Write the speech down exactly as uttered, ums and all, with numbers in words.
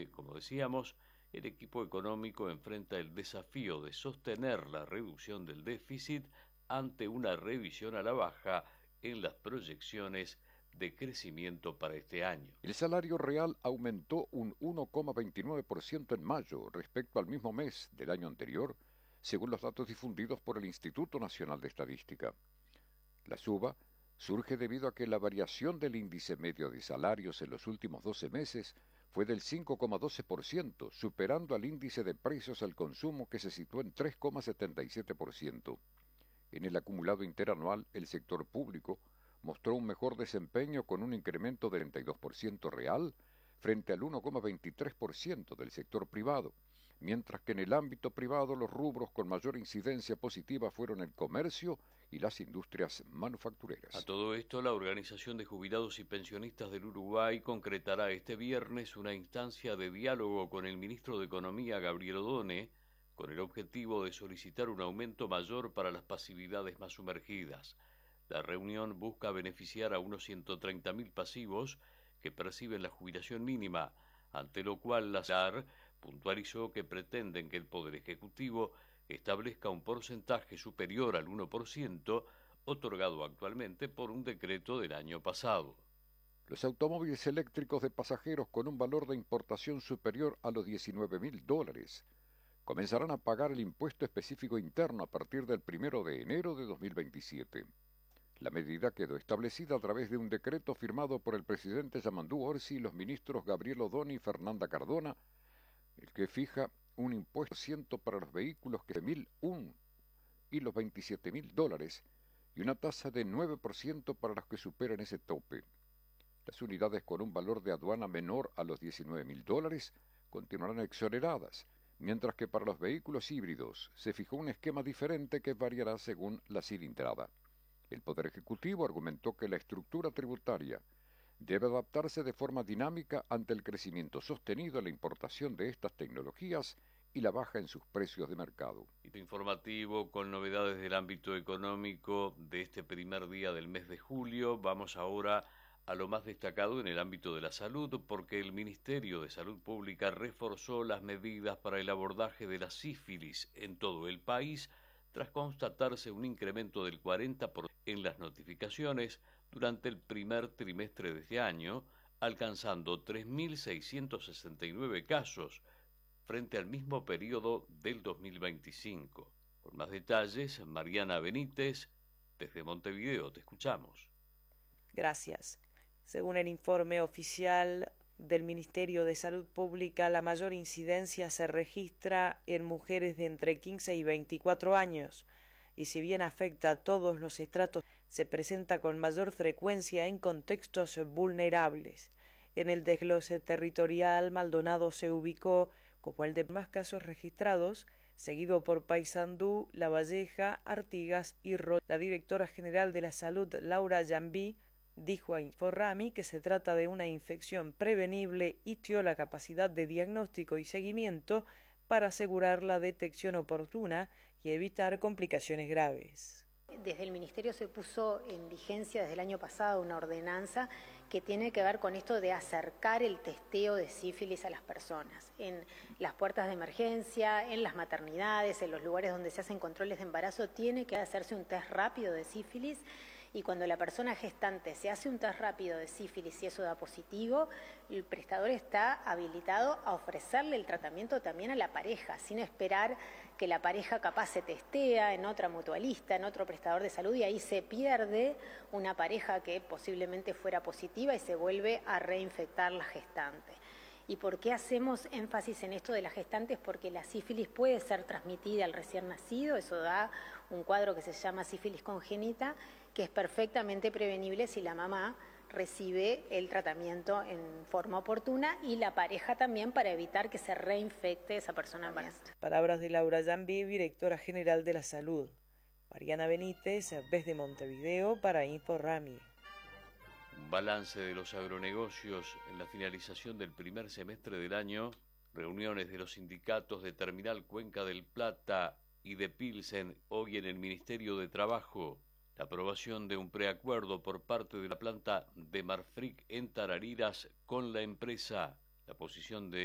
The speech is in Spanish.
donde, como decíamos, el equipo económico enfrenta el desafío de sostener la reducción del déficit ante una revisión a la baja en las proyecciones de crecimiento para este año. El salario real aumentó un uno coma veintinueve por ciento en mayo respecto al mismo mes del año anterior, según los datos difundidos por el Instituto Nacional de Estadística. La suba surge debido a que la variación del índice medio de salarios en los últimos doce meses fue del cinco coma doce por ciento, superando al índice de precios al consumo que se situó en tres coma setenta y siete por ciento. En el acumulado interanual, el sector público mostró un mejor desempeño con un incremento del treinta y dos por ciento real frente al uno coma veintitrés por ciento del sector privado, mientras que en el ámbito privado los rubros con mayor incidencia positiva fueron el comercio y las industrias manufactureras. A todo esto, la Organización de Jubilados y Pensionistas del Uruguay concretará este viernes una instancia de diálogo con el ministro de Economía, Gabriel Odone, con el objetivo de solicitar un aumento mayor para las pasividades más sumergidas. La reunión busca beneficiar a unos ciento treinta mil pasivos que perciben la jubilación mínima, ante lo cual la S A R puntualizó que pretenden que el Poder Ejecutivo establezca un porcentaje superior al uno por ciento, otorgado actualmente por un decreto del año pasado. Los automóviles eléctricos de pasajeros con un valor de importación superior a los diecinueve mil dólares comenzarán a pagar el impuesto específico interno a partir del primero de enero de dos mil veintisiete. La medida quedó establecida a través de un decreto firmado por el presidente Yamandú Orsi y los ministros Gabriel Odone y Fernanda Cardona, el que fija un impuesto ciento para los vehículos que de mil uno y los veintisiete mil dólares y una tasa de nueve por ciento para los que superen ese tope. Las unidades con un valor de aduana menor a los diecinueve mil dólares continuarán exoneradas, mientras que para los vehículos híbridos se fijó un esquema diferente que variará según la cilindrada. El Poder Ejecutivo argumentó que la estructura tributaria debe adaptarse de forma dinámica ante el crecimiento sostenido en la importación de estas tecnologías y la baja en sus precios de mercado. Informativo con novedades del ámbito económico de este primer día del mes de julio. Vamos ahora a lo más destacado en el ámbito de la salud, porque el Ministerio de Salud Pública reforzó las medidas para el abordaje de la sífilis en todo el país, tras constatarse un incremento del cuarenta por ciento en las notificaciones durante el primer trimestre de este año, alcanzando tres mil seiscientos sesenta y nueve casos, frente al mismo periodo del dos mil veinticinco. Con más detalles, Mariana Benítez, desde Montevideo, te escuchamos. Gracias. Según el informe oficial del Ministerio de Salud Pública, la mayor incidencia se registra en mujeres de entre quince y veinticuatro años, y si bien afecta a todos los estratos, se presenta con mayor frecuencia en contextos vulnerables. En el desglose territorial, Maldonado se ubicó como el de más casos registrados, seguido por Paysandú, La Valleja, Artigas y Rocha. La directora general de la Salud, Laura Yambí, dijo a Inforrami que se trata de una infección prevenible y dio la capacidad de diagnóstico y seguimiento para asegurar la detección oportuna y evitar complicaciones graves. Desde el Ministerio se puso en vigencia desde el año pasado una ordenanza que tiene que ver con esto de acercar el testeo de sífilis a las personas. En las puertas de emergencia, en las maternidades, en los lugares donde se hacen controles de embarazo, tiene que hacerse un test rápido de sífilis. Y cuando la persona gestante se hace un test rápido de sífilis y eso da positivo, el prestador está habilitado a ofrecerle el tratamiento también a la pareja, sin esperar que la pareja capaz se testea en otra mutualista, en otro prestador de salud, y ahí se pierde una pareja que posiblemente fuera positiva y se vuelve a reinfectar la gestante. ¿Y por qué hacemos énfasis en esto de las gestantes? Porque la sífilis puede ser transmitida al recién nacido, eso da un cuadro que se llama sífilis congénita, que es perfectamente prevenible si la mamá recibe el tratamiento en forma oportuna y la pareja también, para evitar que se reinfecte esa persona embarazada. Palabras de Laura Yambí, directora general de la Salud. Mariana Benítez, desde Montevideo, para Inforrami. Un balance de los agronegocios en la finalización del primer semestre del año, reuniones de los sindicatos de Terminal Cuenca del Plata y de Pilsen hoy en el Ministerio de Trabajo, la aprobación de un preacuerdo por parte de la planta de Marfrig en Tarariras con la empresa, la posición de